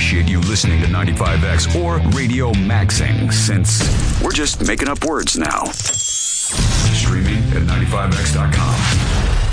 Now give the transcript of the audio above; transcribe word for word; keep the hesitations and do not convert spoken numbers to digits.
appreciate you listening to ninety-five X or Radio Maxing, since we're just making up words now. Streaming at ninety-five X dot com.